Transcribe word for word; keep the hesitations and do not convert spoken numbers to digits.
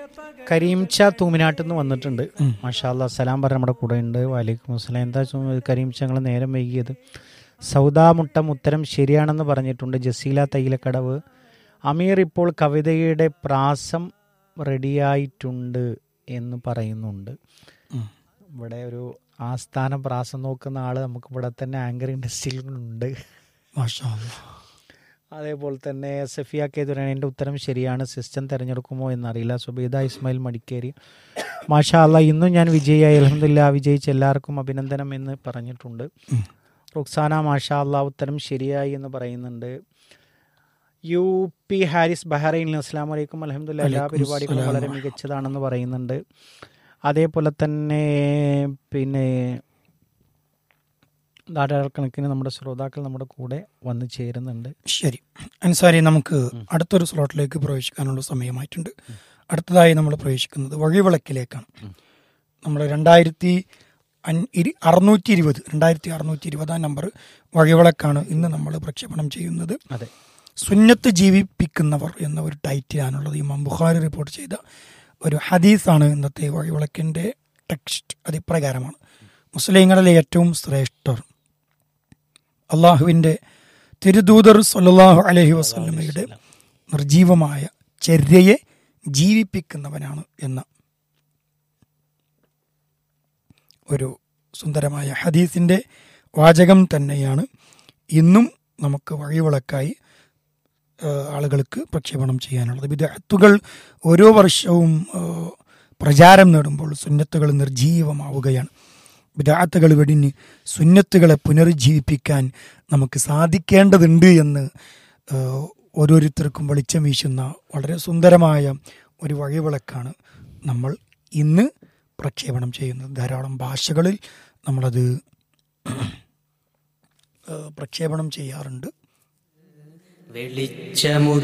കരീംച്ച തൂമിനാട്ടിൽ നിന്ന് വന്നിട്ടുണ്ട്. മാഷാ അല്ലാ, സലാം പറഞ്ഞ നമ്മുടെ കൂടെ ഉണ്ട്. വലൈക്കും അസ്സലാം. എന്താ കരീംച്ച ഞങ്ങൾ നേരം വൈകിയത്? സൗദാമുട്ടം ഉത്തരം ശരിയാണെന്ന് പറഞ്ഞിട്ടുണ്ട്. ജസീല തൈലക്കടവ്. അമീർ ഇപ്പോൾ കവിതയുടെ പ്രാസം റെഡിയായിട്ടുണ്ട് എന്ന് പറയുന്നുണ്ട്. ഇവിടെ ഒരു ആസ്ഥാന പ്രാസം നോക്കുന്ന ആൾ നമുക്ക് ഇവിടെ തന്നെ ആങ്കർ ഇൻഡസ്ട്രിയിലുണ്ട്. മാഷാ അല്ലാ. അതേപോലെ തന്നെ സഫിയ കേതുരാൻ, എൻ്റെ ഉത്തരം ശരിയാണ്, സിസ്റ്റം തിരഞ്ഞെടുക്കുമോ എന്നറിയില്ല. സുബൈദ ഇസ്മായിൽ മടിക്കേരി, മാഷാ അല്ലാ, ഇന്നും ഞാൻ വിജയിയായി, അൽഹംദുലില്ലാ, വിജയിച്ച എല്ലാവർക്കും അഭിനന്ദനം എന്ന് പറഞ്ഞിട്ടുണ്ട്. റുക്സാന, മാഷാ അല്ലാ, ഉത്തരം ശരിയായി എന്ന് പറയുന്നുണ്ട്. യു പി ഹാരിസ് ബഹ്റൈനിൽ, അസ്സലാമു അലൈക്കും, അൽഹംദുലില്ലാ, എല്ലാ പരിപാടികളും വളരെ മികച്ചതാണെന്ന് പറയുന്നുണ്ട്. അതേപോലെ തന്നെ പിന്നെ ധാരാളക്കണക്കിന് നമ്മുടെ ശ്രോതാക്കൾ നമ്മുടെ കൂടെ വന്ന് ചേരുന്നുണ്ട്. ശരി അൻസാരി, നമുക്ക് അടുത്തൊരു സ്ലോട്ടിലേക്ക് പ്രവേശിക്കാനുള്ള സമയമായിട്ടുണ്ട്. അടുത്തതായി നമ്മൾ പ്രവേശിക്കുന്നത് വഴിവിളക്കിലേക്കാണ്. നമ്മൾ രണ്ടായിരത്തി അറുന്നൂറ്റി ഇരുപത് രണ്ടായിരത്തി അറുന്നൂറ്റി ഇരുപതാം നമ്പർ വഴിവിളക്കാണ് ഇന്ന് നമ്മൾ പ്രക്ഷേപണം ചെയ്യുന്നത്. അതെ, സുന്നത്ത് ജീവിപ്പിക്കുന്നവർ എന്ന ഒരു ടൈറ്റിലാണുള്ളത്. ഇമാം ബുഖാരി റിപ്പോർട്ട് ചെയ്ത ഒരു ഹദീസാണ് ഇന്നത്തെ വഴിവിളക്കിൻ്റെ ടെക്സ്റ്റ്. അത് ഇപ്രകാരമാണ്: മുസ്ലിങ്ങളിലെ ഏറ്റവും ശ്രേഷ്ഠർ അള്ളാഹുവിൻ്റെ തിരുദൂതർ സല്ലല്ലാഹു അലൈഹി വസല്ലമയുടെ നിർജീവമായ ചര്യയെ ജീവിപ്പിക്കുന്നവനാണ് എന്ന ഒരു സുന്ദരമായ ഹദീസിൻ്റെ വാചകം തന്നെയാണ് ഇന്നും നമുക്ക് വഴിവിളക്കായി ആളുകൾക്ക് പ്രക്ഷേപണം ചെയ്യാനുള്ളത്. ബിദ്അത്തുകൾ ഓരോ വർഷവും പ്രചാരം നേടുമ്പോൾ സുന്നത്തുകൾ നിർജീവമാവുകയാണ്. ബിദ്അത്തുകൾ വെടിഞ്ഞ് സുന്നത്തുകളെ പുനരുജ്ജീവിപ്പിക്കാൻ നമുക്ക് സാധിക്കേണ്ടതുണ്ട് എന്ന് ഓരോരുത്തർക്കും വെളിച്ചം വീശുന്ന വളരെ സുന്ദരമായ ഒരു വഴിവിളക്കാണ് നമ്മൾ ഇന്ന് പ്രക്ഷേപണം ചെയ്യുന്നത്. ധാരാളം ഭാഷകളിൽ നമ്മളത് പ്രക്ഷേപണം ചെയ്യാറുണ്ട്.